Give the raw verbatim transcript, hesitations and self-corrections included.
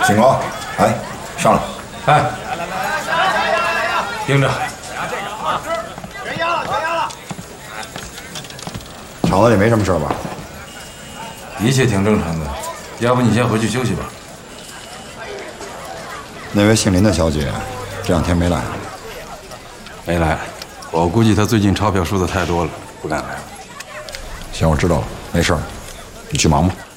星光，来上来。 哎，盯着。 全压了，全压了。 厂子里没什么事吧？ 一切挺正常的，要不你先回去休息吧。 那位姓林的小姐，这两天没来。 没来，我估计她最近钞票输的太多了，不敢来了。 行，我知道了，没事，你去忙吧。